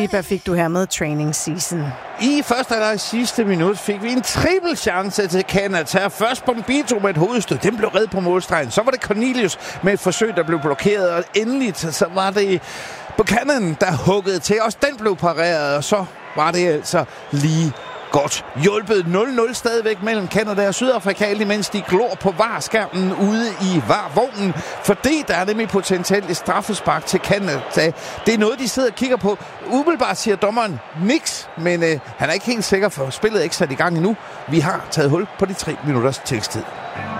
Saliba fik du her med Training Season. I første eller sidste minut fik vi en triple chance til Canada. Først Bombito med et hovedstød. Den blev reddet på målstregen. Så var det Cornelius med et forsøg, der blev blokeret. Og endelig så var det Buchanan, der huggede til. Også den blev pareret. Og så var det altså lige godt hjulpet. 0-0 stadigvæk mellem Canada og Sydafrika, imens de glor på VAR-skærmen ude i VAR-vognen. Fordi der er nemlig potentielt et straffespark til Canada. Det er noget, de sidder og kigger på. Umiddelbart siger dommeren niks, men han er ikke helt sikker, for spillet er ikke sat i gang endnu. Vi har taget hul på de 3 minutters tilstid.